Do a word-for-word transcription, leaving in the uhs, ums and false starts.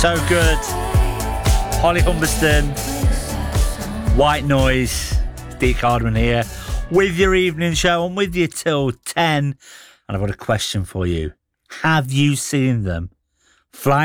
So good. Holly Humberston, White Noise, Steve Cardman here with your evening show. I'm with you till ten, and I've got a question for you. Have you seen them flying